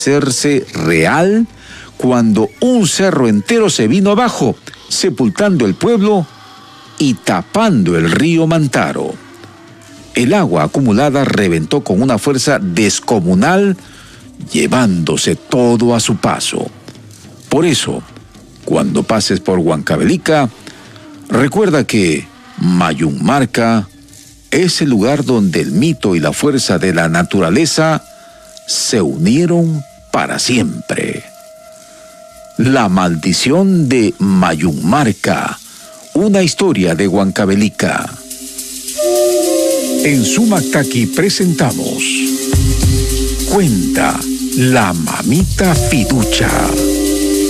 hacerse real cuando un cerro entero se vino abajo, sepultando el pueblo y tapando el río Mantaro. El agua acumulada reventó con una fuerza descomunal, llevándose todo a su paso. Por eso, cuando pases por Huancavelica, recuerda que Mayunmarca es el lugar donde el mito y la fuerza de la naturaleza se unieron para siempre. La maldición de Mayunmarca, una historia de Huancavelica. En Sumactaqui presentamos Cuenta la Mamita Fiducha.